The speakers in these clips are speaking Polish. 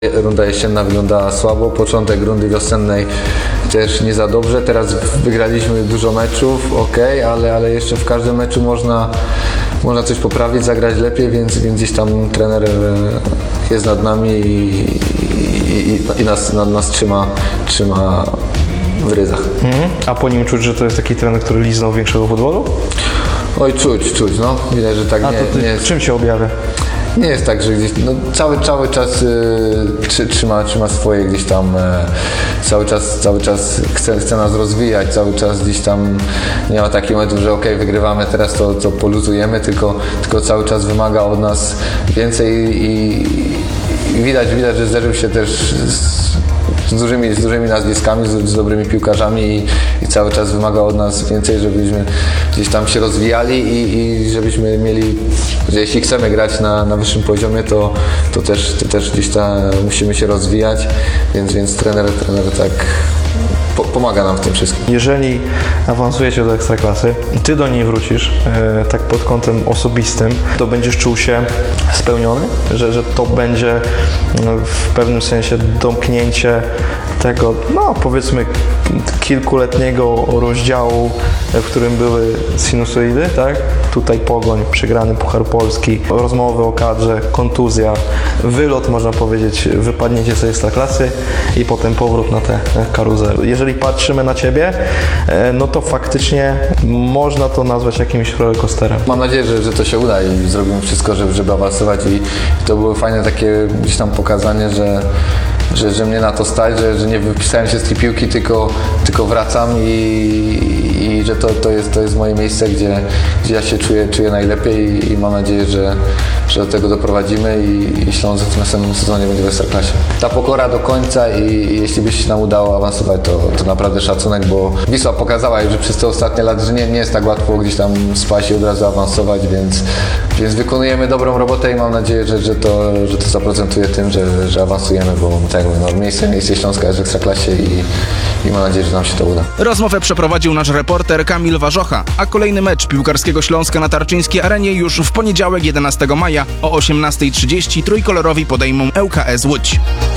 Runda jesienna wyglądała słabo, początek rundy wiosennej też nie za dobrze. Teraz wygraliśmy dużo meczów, ale jeszcze w każdym meczu można coś poprawić, zagrać lepiej, więc gdzieś tam trener jest nad nami i nas trzyma w ryzach. A po nim czuć, że to jest taki trener, który liznął większego futbolu? Oj, czuć, no. Widać, że tak nie jest. Czym się objawia? Nie jest tak, że gdzieś cały czas trzyma swoje gdzieś tam, cały czas chce nas rozwijać, cały czas gdzieś tam nie ma takich momentów, że wygrywamy, teraz to poluzujemy, tylko cały czas wymaga od nas więcej i widać, że zderzył się też z dużymi nazwiskami, z dobrymi piłkarzami i cały czas wymaga od nas więcej, żebyśmy gdzieś tam się rozwijali i żebyśmy mieli, że jeśli chcemy grać na wyższym poziomie, to też gdzieś tam musimy się rozwijać, więc trener tak pomaga nam w tym wszystkim. Jeżeli awansujecie do Ekstraklasy, ty do niej wrócisz, tak pod kątem osobistym, to będziesz czuł się spełniony? Że to będzie w pewnym sensie domknięcie tego, powiedzmy, kilkuletniego rozdziału, w którym były sinusoidy, tak? Tutaj Pogoń, przegrany Puchar Polski, rozmowy o kadrze, kontuzja, wylot, można powiedzieć, wypadnięcie z Ekstraklasy i potem powrót na tę karuzelę. Jeżeli patrzymy na ciebie, no to faktycznie można to nazwać jakimś rollercoasterem. Mam nadzieję, że to się uda i zrobimy wszystko, żeby awansować i to było fajne takie gdzieś tam pokazanie, że mnie na to stać, że nie wypisałem się z tej piłki, tylko wracam i że to jest moje miejsce, gdzie ja się czuję najlepiej i mam nadzieję, że do tego doprowadzimy i Śląsk w następnym sezonie będzie w Ekstraklasie. Ta pokora do końca i jeśli by się nam udało awansować, to naprawdę szacunek, bo Wisła pokazała już przez te ostatnie lata, że nie jest tak łatwo gdzieś tam spaść i od razu awansować, więc wykonujemy dobrą robotę i mam nadzieję, że to zaprocentuje tym, że awansujemy, bo tak jak mówię, miejsce Śląska jest w Ekstraklasie i mam nadzieję, że nam się to uda. Rozmowę przeprowadził nasz reporter Kamil Warzocha, a kolejny mecz piłkarskiego Śląska na Tarczyńskiej Arenie już w poniedziałek 11 maja o 18:30 trójkolorowi podejmą ŁKS Łódź.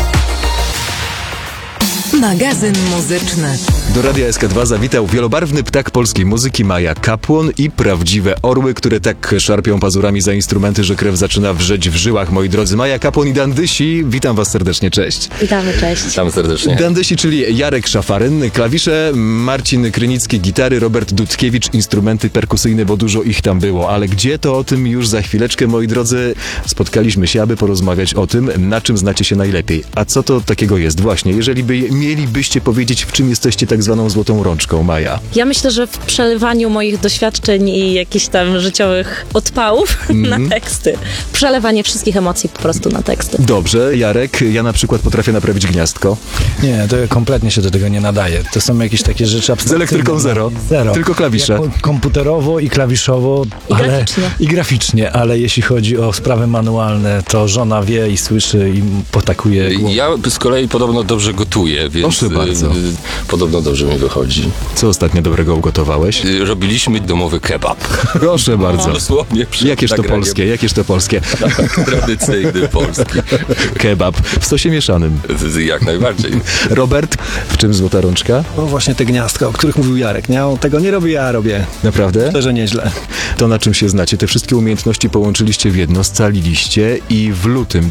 Magazyn muzyczny. Do Radia SK2 zawitał wielobarwny ptak polskiej muzyki Maja Kapłon i prawdziwe orły, które tak szarpią pazurami za instrumenty, że krew zaczyna wrzeć w żyłach, moi drodzy. Maja Kapłon i Dandysi, witam was serdecznie, cześć. Witamy, cześć. Witam serdecznie. Dandysi, czyli Jarek Szafaryn, klawisze, Marcin Krynicki, gitary, Robert Dudkiewicz, instrumenty perkusyjne, bo dużo ich tam było. Ale gdzie, to o tym już za chwileczkę, moi drodzy. Spotkaliśmy się, aby porozmawiać o tym, na czym znacie się najlepiej. A co to takiego jest? Właśnie, jeżeli mielibyście powiedzieć, w czym jesteście tak zwaną złotą rączką, Maja? Ja myślę, że w przelewaniu moich doświadczeń i jakichś tam życiowych odpałów na teksty. Przelewanie wszystkich emocji po prostu na teksty. Dobrze, Jarek, ja na przykład potrafię naprawić gniazdko. Nie, to kompletnie się do tego nie nadaje. To są jakieś takie rzeczy abstrakcyjne. Z elektryką zero. Tylko klawisze. Ja komputerowo i klawiszowo, i graficznie, ale jeśli chodzi o sprawy manualne, to żona wie i słyszy i potakuje głową. Ja z kolei podobno dobrze gotuję, więc Proszę bardzo. Podobno dobrze mi wychodzi. Co ostatnio dobrego ugotowałeś? Robiliśmy domowy kebab. Proszę bardzo. Dosłownie przed Jakież to polskie? Tradycyjny polski. Kebab w sosie mieszanym. Jak najbardziej. Robert, w czym złota rączka? No właśnie te gniazdka, o których mówił Jarek. Nie? On tego nie robi, ja robię. Naprawdę? Myślę, że nieźle. To na czym się znacie? Te wszystkie umiejętności połączyliście w jedno, scaliliście i w lutym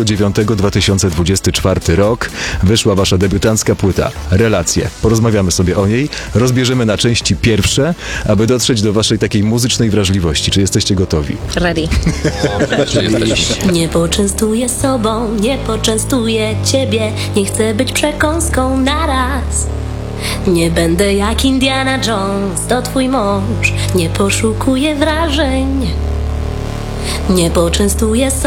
29-2024 rok wyszła wasza debiutancka płyta Relacje. Porozmawiamy sobie o niej, rozbierzemy na części pierwsze, aby dotrzeć do waszej takiej muzycznej wrażliwości. Czy jesteście gotowi? Ready. Nie poczęstuję sobą, nie poczęstuję ciebie. Nie chcę być przekąską na raz. Nie będę jak Indiana Jones, to twój mąż. Nie poszukuję wrażeń. Nie poczęstuję sobą.